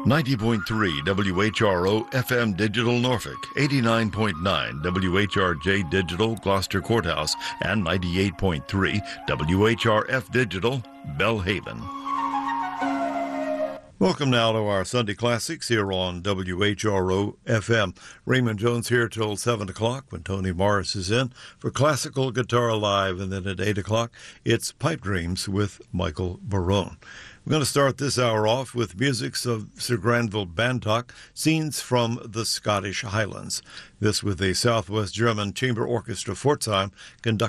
90.3 WHRO FM Digital Norfolk, 89.9 WHRJ Digital Gloucester Courthouse, and 98.3 WHRF Digital Belhaven. Welcome now to our Sunday Classics here on WHRO FM. Raymond Jones here till 7 o'clock when Tony Morris is in for Classical Guitar Live, and then at 8 o'clock it's Pipe Dreams with Michael Barone. We're going to start this hour off with music of Sir Granville Bantock, Scenes from the Scottish Highlands. This with the Southwest German Chamber Orchestra Pforzheim, conducted